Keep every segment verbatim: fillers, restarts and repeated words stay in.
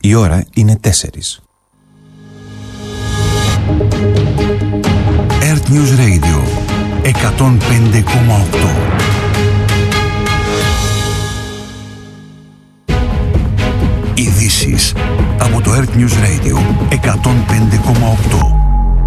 Η ώρα είναι τέσσερις. Earth News Radio εκατόν πέντε κόμμα οκτώ. Ειδήσεις από το Earth News Radio εκατόν πέντε κόμμα οκτώ.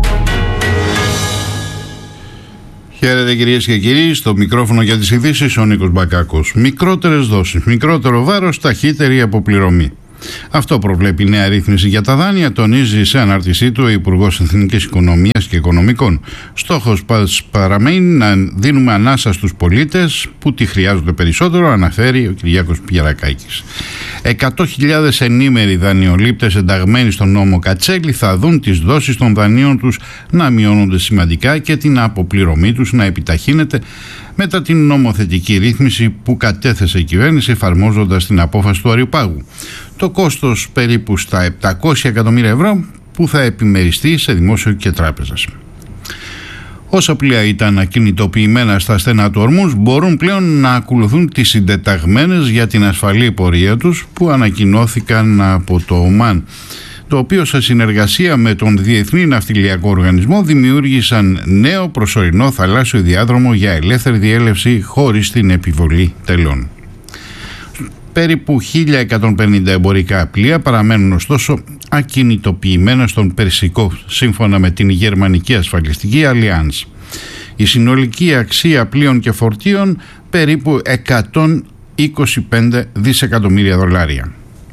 Χαίρετε κυρίες και κύριοι, στο μικρόφωνο για τις ειδήσεις ο Νίκος Μπακάκος. Μικρότερες δόσεις, μικρότερο βάρος, ταχύτερη αποπληρωμή. Αυτό προβλέπει η νέα ρύθμιση για τα δάνεια, τονίζει σε ανάρτησή του ο Υπουργός Εθνικής Οικονομίας και Οικονομικών. Στόχος παραμένει να δίνουμε ανάσα στους πολίτες που τη χρειάζονται περισσότερο, αναφέρει ο Κυριάκος Πιερακάκης. εκατό χιλιάδες ενήμεροι δανειολήπτες ενταγμένοι στον νόμο Κατσέλη θα δουν τις δόσεις των δανείων τους να μειώνονται σημαντικά και την αποπληρωμή τους να επιταχύνεται μετά την νομοθετική ρύθμιση που κατέθεσε η κυβέρνηση εφαρμόζοντας την απόφαση του Αριοπάγου. Το κόστος περίπου στα επτακόσια εκατομμύρια ευρώ που θα επιμεριστεί σε δημόσιο και τράπεζας. Όσα πλοία ήταν ακινητοποιημένα στα στενά του Ορμούζ μπορούν πλέον να ακολουθούν τις συντεταγμένες για την ασφαλή πορεία τους που ανακοινώθηκαν από το Ομάν, το οποίο σε συνεργασία με τον Διεθνή Ναυτιλιακό Οργανισμό δημιούργησαν νέο προσωρινό θαλάσσιο διάδρομο για ελεύθερη διέλευση χωρίς την επιβολή τελών. Περίπου χίλια εκατόν πενήντα εμπορικά πλοία παραμένουν ωστόσο ακινητοποιημένα στον Περσικό, σύμφωνα με την γερμανική ασφαλιστική Allianz. Η συνολική αξία πλοίων και φορτίων περίπου εκατόν είκοσι πέντε δισεκατομμύρια δολάρια.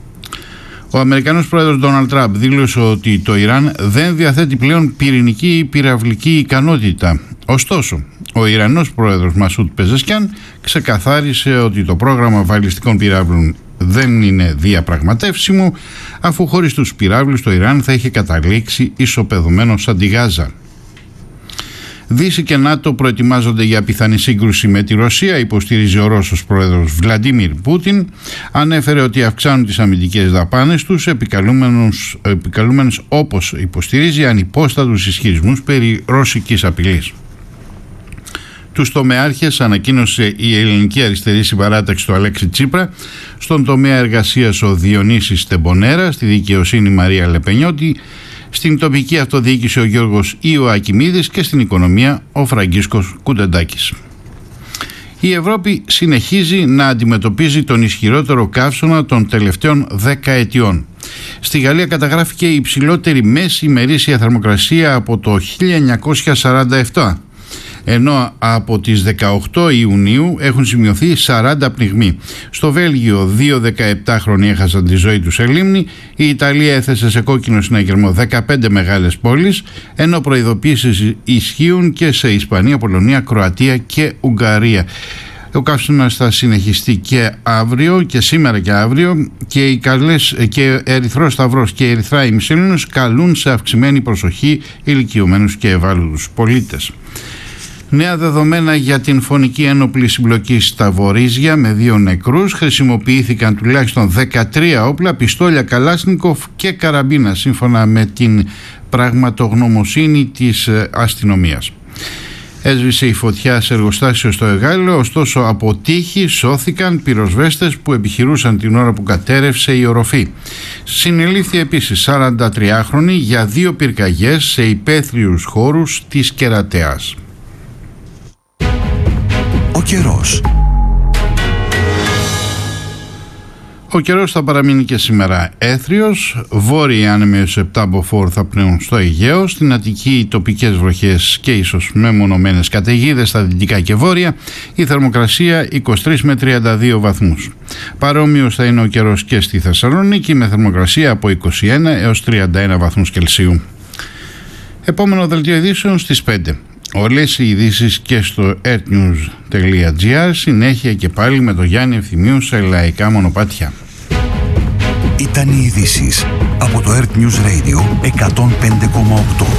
Ο Αμερικανός πρόεδρος Ντόναλντ Τραμπ δήλωσε ότι το Ιράν δεν διαθέτει πλέον πυρηνική ή πυραυλική ικανότητα. Ωστόσο, ο Ιρανός πρόεδρος Μασούτ Πεζεσκιάν ξεκαθάρισε ότι το πρόγραμμα βαλιστικών πυράβλων δεν είναι διαπραγματεύσιμο, αφού χωρίς τους πυράβλους το Ιράν θα είχε καταλήξει ισοπεδωμένο σαν τη Γάζα. Δύση και ΝΑΤΟ προετοιμάζονται για πιθανή σύγκρουση με τη Ρωσία, υποστηρίζει ο Ρώσος πρόεδρος Βλαντίμιρ Πούτιν. Ανέφερε ότι αυξάνουν τις αμυντικές δαπάνες τους, επικαλούμενους, επικαλούμενους όπως υποστηρίζει ανυπόστατους ισχυρισμούς περί ρωσικής απειλής. Τους τομεάρχες ανακοίνωσε η ελληνική αριστερή συμπαράταξη του Αλέξη Τσίπρα, στον τομέα εργασίας ο Διονύσης Τεμπονέρα, στη δικαιοσύνη Μαρία Λεπενιώτη, στην τοπική αυτοδιοίκηση ο Γιώργος Ιωακιμίδης και στην οικονομία ο Φραγκίσκος Κουντεντάκης. Η Ευρώπη συνεχίζει να αντιμετωπίζει τον ισχυρότερο καύσωνα των τελευταίων δέκα ετιών. Στη Γαλλία καταγράφηκε η υψηλότερη μέση ημερήσια θερμοκρασία από το χίλια εννιακόσια σαράντα επτά, ενώ από τις δεκαοκτώ Ιουνίου έχουν σημειωθεί σαράντα πνιγμοί. Στο Βέλγιο δύο δεκαεπτάχρονοι έχασαν τη ζωή τους σε λίμνη, η Ιταλία έθεσε σε κόκκινο συναγερμό δεκαπέντε μεγάλες πόλεις, ενώ προειδοποίησεις ισχύουν και σε Ισπανία, Πολωνία, Κροατία και Ουγγαρία. Ο καύσωνας θα συνεχιστεί και αύριο και σήμερα και αύριο και οι καλές, και Ερυθρός Σταυρός και Ερυθρά ημισέλινος καλούν σε αυξημένη προσοχή ηλικιωμένους και ευάλωτους πολίτες. Νέα δεδομένα για την φωνική ένοπλη συμπλοκή στα Βορίζια με δύο νεκρούς. Χρησιμοποιήθηκαν τουλάχιστον δεκατρία όπλα, πιστόλια Καλάσνικοφ και καραμπίνα, σύμφωνα με την πραγματογνωμοσύνη της αστυνομίας. Έσβησε η φωτιά σε εργοστάσιο στο Εγάλεο, ωστόσο από τύχη σώθηκαν πυροσβέστες που επιχειρούσαν την ώρα που κατέρευσε η οροφή. Συνελήφθη επίσης σαραντατριάχρονη για δύο πυρκαγιές σε υπαίθριους χώρους της Κερατέας. Ο καιρός. Ο καιρός θα παραμείνει και σήμερα έθριος. Βόρειοι άνεμοι έως επτά μποφόρ θα πνέουν στο Αιγαίο. Στην Αττική οι τοπικές βροχές και ίσως μεμονωμένες καταιγίδες στα δυτικά και βόρεια. Η θερμοκρασία είκοσι τρεις με τριάντα δύο βαθμούς. Παρόμοιος θα είναι ο καιρός και στη Θεσσαλονίκη, με θερμοκρασία από είκοσι ένα έως τριάντα ένα βαθμούς Κελσίου. Επόμενο δελτίο ειδήσεων στις πέντε. Όλες οι ειδήσεις και στο earthnews.gr. Συνέχεια και πάλι με τον Γιάννη Ευθυμίου σε λαϊκά μονοπάτια. Ήταν οι ειδήσεις από το Earth News Radio εκατόν πέντε κόμμα οκτώ.